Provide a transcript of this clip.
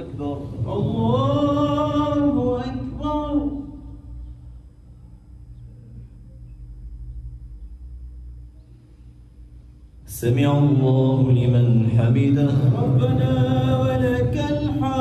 أكبر الله أكبر. سمع الله لمن حمده ربنا ولك الحمد.